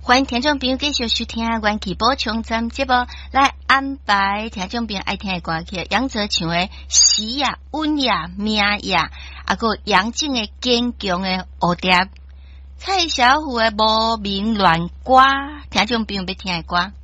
欢迎听众朋友继续收听元气补充站节目，来安排听众朋友爱听的歌曲，杨泽唱的《诗呀、温呀、命呀》，啊个杨静的坚强的蝴蝶，蔡小虎的无名乱歌，听众朋友要听的歌。